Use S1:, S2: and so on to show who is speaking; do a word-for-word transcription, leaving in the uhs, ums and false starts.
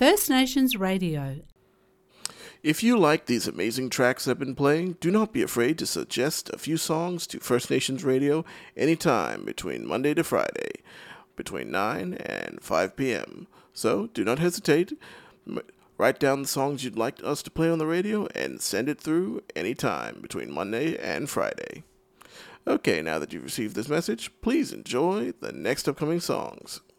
S1: First Nations Radio.
S2: If you like these amazing tracks I've been playing, do not be afraid to suggest a few songs to First Nations Radio anytime between Monday to Friday, between nine and five p.m. So do not hesitate. Write down the songs you'd like us to play on the radio and send it through anytime between Monday and Friday. Okay, now that you've received this message, please enjoy the next upcoming songs.